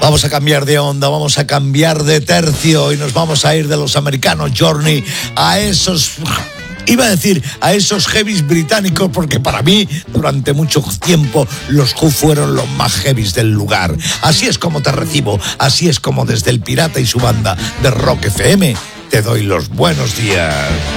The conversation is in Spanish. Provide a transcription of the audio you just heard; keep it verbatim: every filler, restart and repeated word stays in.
Vamos a cambiar de onda, vamos a cambiar de tercio y nos vamos a ir de los americanos Journey a esos... Iba a decir a esos heavies británicos, porque para mí, durante mucho tiempo, los Who fueron los más heavies del lugar. Así es como te recibo, así es como desde el Pirata y su banda de Rock F M te doy los buenos días.